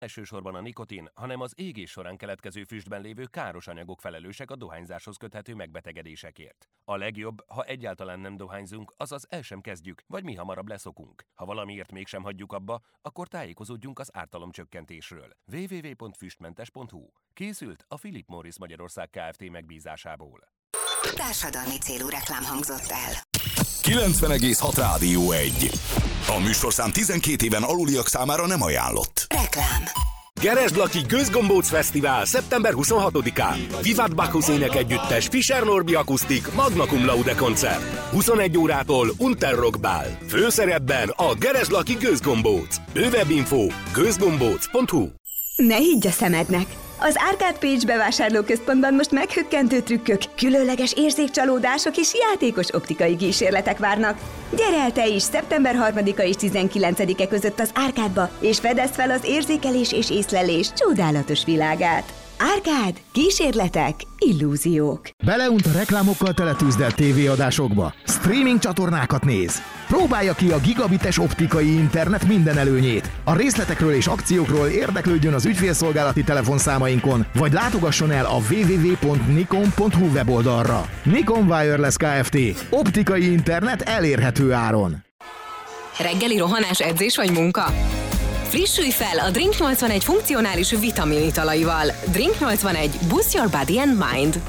Elsősorban a nikotin, hanem az égés során keletkező füstben lévő káros anyagok felelősek a dohányzáshoz köthető megbetegedésekért. A legjobb, ha egyáltalán nem dohányzunk, azaz el sem kezdjük, vagy mi hamarabb leszokunk. Ha valamiért mégsem hagyjuk abba, akkor tájékozódjunk az ártalomcsökkentésről. www.füstmentes.hu. Készült a Philip Morris Magyarország Kft. Megbízásából. Társadalmi célú reklám hangzott el. 90,6 Rádió 1. A műsorszám 12 éven aluliak számára nem ajánlott. Reklám. Geresd-Laki Gőzgombóc Fesztivál szeptember 26-án. Vivat Bacchus énekegyüttes, Fischer Norbi akusztik, Magna Cum Laude koncert. 21 órától Unterrockbál. Főszerepben a Geresd-Laki Gőzgombóc. Bővebb info gőzgombóc.hu. Ne higgy a szemednek! Az Arcade Page bevásárlóközpontban most meghökkentő trükkök, különleges érzékcsalódások és játékos optikai kísérletek várnak. Gyere el te is szeptember 3-a és 19-e között az Arcade-ba, és fedezd fel az érzékelés és észlelés csodálatos világát. Arcade, kísérletek, illúziók. Beleunt a reklámokkal teletűzdelt tévéadásokba. Streaming csatornákat néz. Próbálja ki a gigabites optikai internet minden előnyét. A részletekről és akciókról érdeklődjön az ügyfélszolgálati telefonszámainkon, vagy látogasson el a www.nikon.hu weboldalra. Nikon Wireless Kft. Optikai internet elérhető áron. Reggeli rohanás, edzés vagy munka? Frissülj fel a Drink 81 funkcionális vitamin italaival. Drink 81. Boost your body and mind.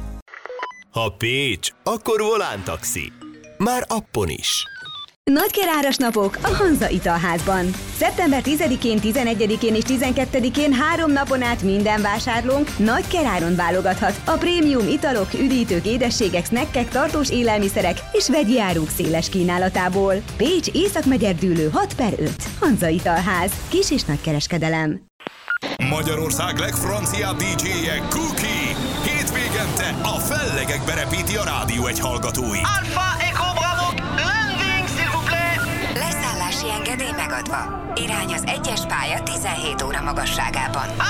Ha Pécs, akkor Volán taxi. Már appon is. Nagykeráras napok a Hanza Italházban. Szeptember 10-én, 11-én és 12-én 3 napon át minden vásárlónk nagykeráron válogathat. A prémium italok, üdítők, édességek, snackek, tartós élelmiszerek és vegyi áruk széles kínálatából. Pécs Észak-Megyerdülő 6/5. Hanza Italház. Kis- és nagykereskedelem. Magyarország legfranciább DJ-je Cookie. Hétvégente a fellegekbe repíti a Rádió 1 hallgatóit. Alpha Echo Bravo, landing s'il vous plaît! Leszállási engedély megadva. Irány az 1-es pálya 17 óra magasságában.